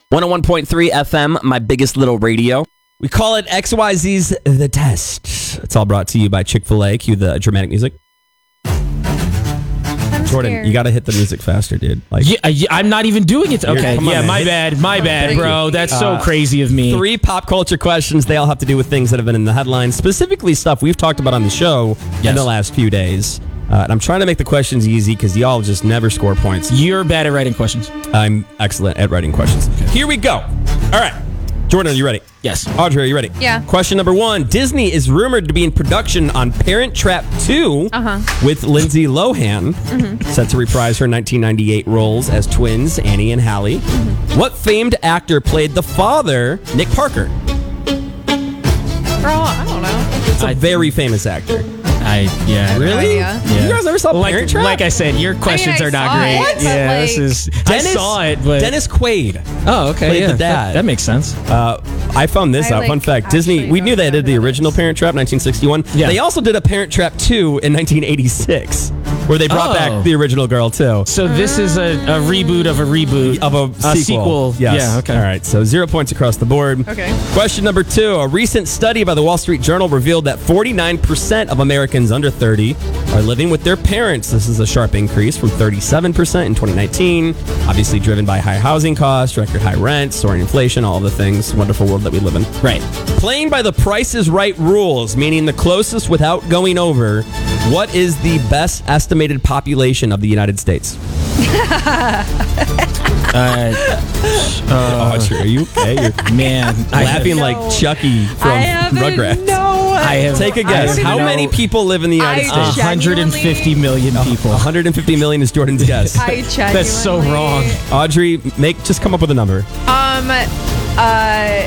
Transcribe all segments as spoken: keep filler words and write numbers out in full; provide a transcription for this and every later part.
one oh one point three F M, my biggest little radio. We call it X Y Z's The Test. It's all brought to you by Chick-fil-A. Cue the dramatic music. I'm Jordan, scared. you got to hit the music faster, dude. Like, Yeah, yeah, I'm not even doing it. You're- Okay, come on, yeah, man. my bad, my bad, Thank bro. you. That's so Uh, crazy of me. Three pop culture questions. They all have to do with things that have been in the headlines, specifically stuff we've talked about on the show in Yes. the last few days. Uh, and I'm trying to make the questions easy because y'all just never score points. You're bad at writing questions. I'm excellent at writing questions. Here we go. All right. Jordan, are you ready? Yes. Audrey, are you ready? Yeah. Question number one. Disney is rumored to be in production on Parent Trap two Uh-huh. with Lindsay Lohan, set to reprise her nineteen ninety-eight roles as twins, Annie and Hallie. What famed actor played the father, Nick Parker? Girl, I don't know. It's a I- very famous actor. I yeah. Really? Yeah. You guys never saw Like, Parent Trap? like I said, your questions I are not saw great. it, but, yeah, like- this is. Dennis, I saw it, but Dennis Quaid. oh, okay, played yeah, the that- dad. That, makes sense. Uh, I found this I, out. like, Fun fact: Disney. actually We knew don't they did the remember original this. Parent Trap, nineteen sixty-one. Yeah. They also did a Parent Trap two in nineteen eighty-six, where they brought Oh. back the original girl too. So this is a, a reboot of a reboot Of a, a sequel. sequel. Yes. Yeah. Okay. All right. So zero points across the board. Okay. Question number two. A recent study by the Wall Street Journal revealed that forty-nine percent of Americans under thirty are living with their parents. This is a sharp increase from thirty-seven percent in twenty nineteen. Obviously driven by high housing costs, record high rents, soaring inflation, all the things. Wonderful world that we live in. Right. Playing by the Price is Right rules, meaning the closest without going over, what is the best estimated population of the United States? Uh, Oh, sure. Are you okay? You're man, I have, laughing like Chucky from I haven't Rugrats. no I have Take a I guess. have How no- many people live in the United I States? just- one hundred fifty million people. one hundred fifty million is Jordan's guess. I genuinely. That's so wrong. Audrey, make just come up with a number. Um, uh,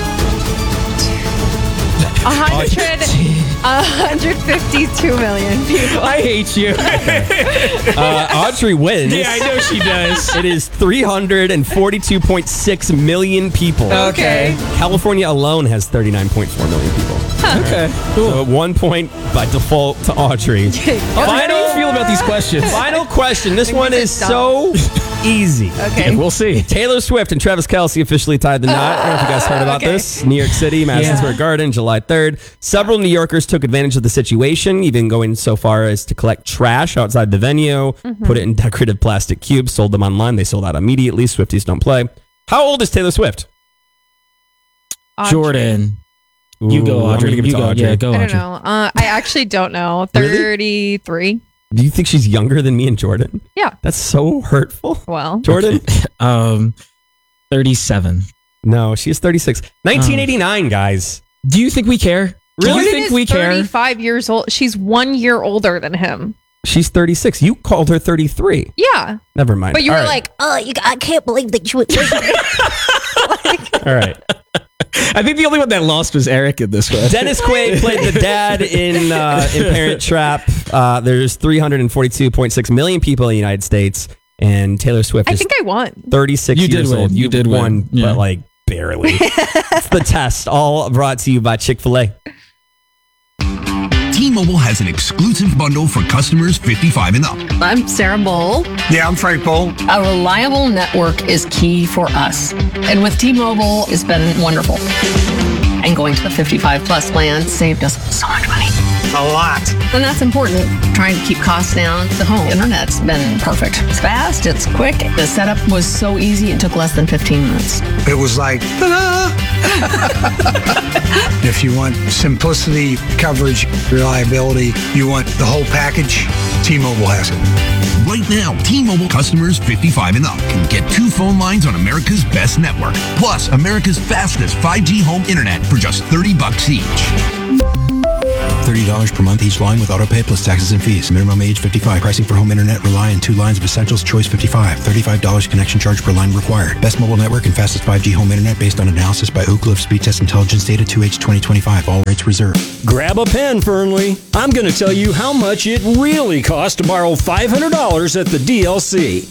a hundred, a hundred fifty-two million people. I hate you. Uh, Audrey wins. yeah, I know she does. It is three hundred forty-two point six million people. Okay. California alone has thirty-nine point four million people. Okay. So one point by default to Audrey. Audrey, how do you feel about these questions? Final question. This one is it's so easy. Okay. We'll see. Taylor Swift and Travis Kelce officially tied the knot. I don't know if you guys heard about okay. this. New York City, Madison Yeah. Square Garden, July third. Several New Yorkers took advantage of the situation, even going so far as to collect trash outside the venue, put it in decorative plastic cubes, sold them online. They sold out immediately. Swifties don't play. How old is Taylor Swift? Audrey. Jordan, you go, Ooh, I'm Audrey. gonna give it You to go. Audrey. Yeah, go, I don't Audrey. know. Uh, I actually don't know. Really? thirty-three. Do you think she's younger than me and Jordan? Yeah. That's so hurtful. Well, Jordan? Um, thirty-seven. No, she's thirty-six. nineteen eighty-nine, guys. Do you think we care? Do Really? you Jordan think is we care? thirty-five years old. She's one year older than him. She's thirty-six. You called her thirty-three. Yeah. Never mind. But you were All right. like, oh, you, I can't believe that you would. All right. I think the only one that lost was Eric in this one. Dennis Quaid played the dad in uh, in Parent Trap. Uh, there's three hundred forty-two point six million people in the United States, and Taylor Swift I is think I won. thirty-six You did years win. old. You did win. won, Yeah. but like barely. It's the test. All brought to you by Chick-fil-A. T-Mobile has an exclusive bundle for customers fifty-five and up. I'm Sarah Bowl. Yeah, I'm Frank Bowl. A reliable network is key for us. And with T-Mobile, it's been wonderful. And going to the fifty-five plus plan saved us so much money. A lot. And that's important. Trying to keep costs down. The home internet's been perfect. It's fast, it's quick. The setup was so easy, it took less than fifteen minutes. It was like, ta-da! If you want simplicity, coverage, reliability, you want the whole package, T-Mobile has it. Right now, T-Mobile customers fifty-five and up can get two phone lines on America's best network, plus America's fastest five G home internet for just thirty bucks each. thirty dollars per month each line with autopay plus taxes and fees. Minimum age fifty-five. Pricing for home internet rely on two lines of Essentials Choice fifty-five. thirty-five dollars connection charge per line required. Best mobile network and fastest five G home internet based on analysis by Oak Cliff Speed Test Intelligence Data two H twenty twenty-five. All rates reserved. Grab a pen, Fernley. I'm going to tell you how much it really costs to borrow five hundred dollars at the D L C.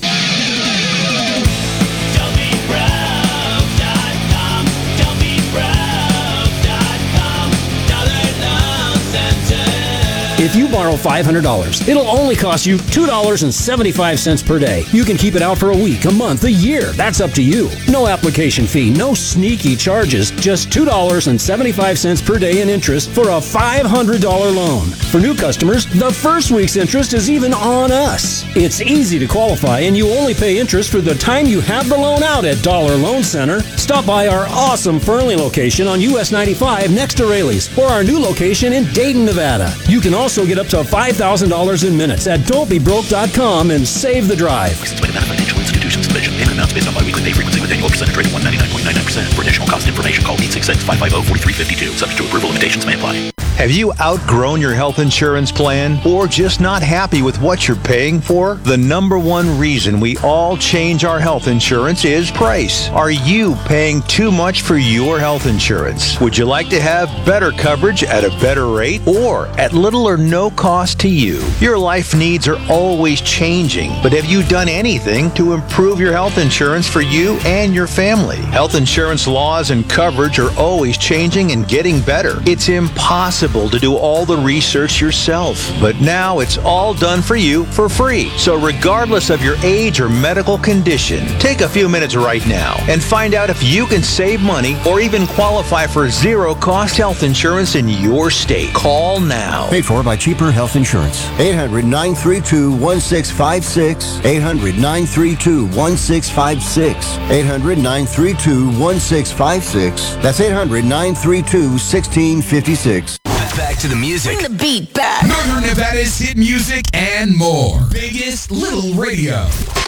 If you borrow five hundred dollars, it'll only cost you two dollars and seventy-five cents per day. You can keep it out for a week, a month, a year. That's up to you. No application fee, no sneaky charges, just two dollars and seventy-five cents per day in interest for a five hundred dollars loan. For new customers, the first week's interest is even on us. It's easy to qualify, and you only pay interest for the time you have the loan out at Dollar Loan Center. Stop by our awesome Fernley location on U S ninety-five next to Raley's, or our new location in Dayton, Nevada. You can also get up to five thousand dollars in minutes at don't be broke dot com and save the drive. Licensed by Nevada Financial Institutions Division. Payment amounts based on biweekly pay frequency with annual percentage rate of one ninety-nine point nine nine percent. For additional cost information, call eight six six, five five zero, four three five two. Subject to approval, limitations may apply. Have you outgrown your health insurance plan or just not happy with what you're paying for? The number one reason we all change our health insurance is price. Are you paying too much for your health insurance? Would you like to have better coverage at a better rate or at little or no cost to you? Your life needs are always changing, but have you done anything to improve your health insurance for you and your family? Health insurance laws and coverage are always changing and getting better. It's impossible to do all the research yourself, but now it's all done for you for free. So regardless of your age or medical condition, take a few minutes right now and find out if you can save money or even qualify for zero-cost health insurance in your state. Call now. Paid for by Cheaper Health Insurance. eight hundred, nine three two, one six five six. eight hundred, nine three two, one six five six. eight hundred, nine three two, one six five six. That's eight hundred, nine three two, one six five six. Back to the music. Bring the beat back. Northern Nevada's hit music and more. Biggest Little Radio.